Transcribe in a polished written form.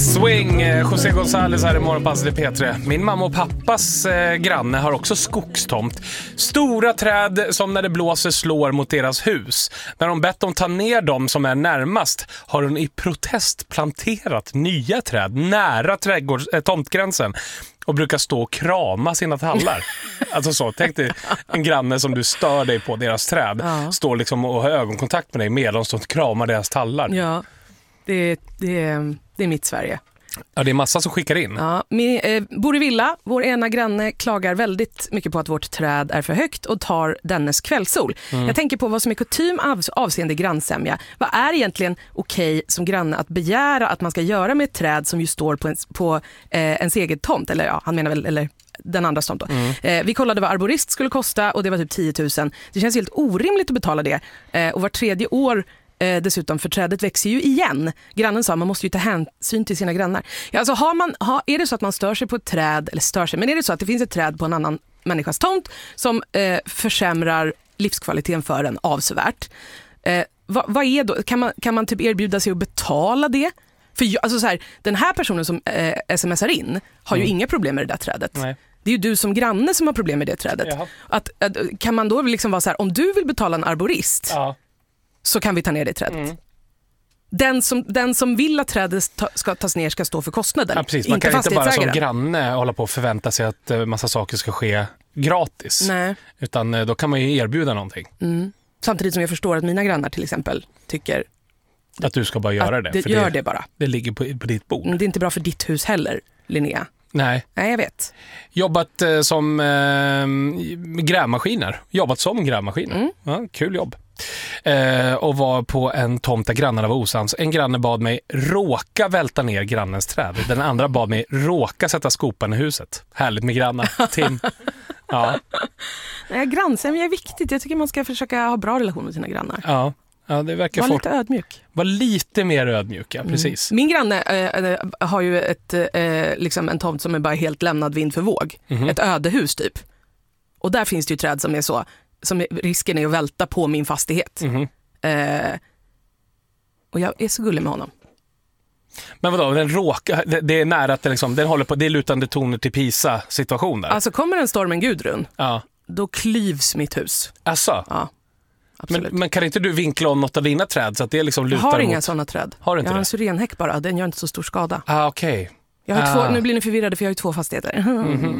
Swing, José González här i Morgonpasset i P3. Min mamma och pappas granne har också skogstomt. Stora träd som när det blåser slår mot deras hus. När de bett dem ta ner dem som är närmast har hon i protest planterat nya träd nära tomtgränsen och brukar stå och krama sina tallar. Alltså så, tänk dig en granne som du stör dig på deras träd. Ja. Står liksom och har ögonkontakt med dig medan de står och kramar deras tallar. Ja, det är mitt Sverige. Ja, det är massa som skickar in. Ja, bor i villa. Vår ena granne klagar väldigt mycket på att vårt träd är för högt och tar dennes kvällssol. Jag tänker på vad som är kutym avseende grannsämja. Vad är egentligen okej som granne att begära att man ska göra med ett träd som ju står på ens eget tomt? Eller ja, han menar väl... Eller den andra tomt då. Vi kollade vad arborist skulle kosta och det var typ 10 000. Det känns helt orimligt att betala det. Och var tredje år dessutom, för trädet växer ju igen. Grannen sa, man måste ju ta hänsyn till sina grannar. Ja, alltså är det så att man stör sig på ett träd, eller stör sig, men är det så att det finns ett träd på en annan människas tomt som försämrar livskvaliteten för en avsevärt, vad är då? Kan man typ erbjuda sig att betala det? För alltså så här, den här personen som smsar in har ju inga problem med det där trädet. Nej. Det är ju du som granne som har problem med det trädet. Kan man då liksom vara så här, om du vill betala en arborist, så kan vi ta ner det trädet. Den som vill att trädet ska tas ner ska stå för kostnaden. Ja, precis. Man kan inte bara som granne hålla på och förvänta sig att massa saker ska ske gratis. Nej. Utan då kan man ju erbjuda någonting. Samtidigt som jag förstår att mina grannar till exempel tycker att du ska bara göra det. För gör det bara. Det ligger på ditt bord. Det är inte bra för ditt hus heller, Linnea. Nej, jag vet. Jobbat som grävmaskiner. Jobbat som grävmaskiner. Ja, kul jobb. Och var på en tomt där grannarna var osams. En granne bad mig råka välta ner grannens träd. Den andra bad mig råka sätta skopan i huset. Härligt med grannar. Tim. Ja. Grannsämja är viktigt. Jag tycker man ska försöka ha bra relation med sina grannar. Ja. Ja, det verkar lite ödmjuk. Var lite mer ödmjuk, ja, precis. Min granne har ju liksom en tomt som är bara helt lämnad vind för våg. Ett ödehus typ. Och där finns det ju träd som är så, som risken är att välta på min fastighet. Och jag är så gullig med honom. Men vadå, det är nära att den håller på, det är lutande toner till Pisa-situationer. Alltså kommer en stormen Gudrun, då klyvs mitt hus. Asså? Ja. Men kan inte du vinkla om något av dina träd så att det liksom lutar? Jag har inga sådana träd. Har du inte jag har en syrenhäck bara, den gör inte så stor skada. Okej. Nu blir ni förvirrade för jag har ju 2 fastigheter.